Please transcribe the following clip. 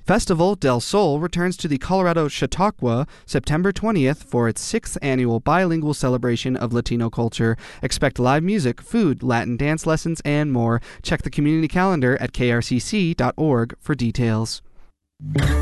Festival del Sol returns to the Colorado Chautauqua September 20th for its 6th annual bilingual celebration of Latino culture. Expect live music, food, Latin dance lessons, and more. Check the community calendar at krcc.org for details.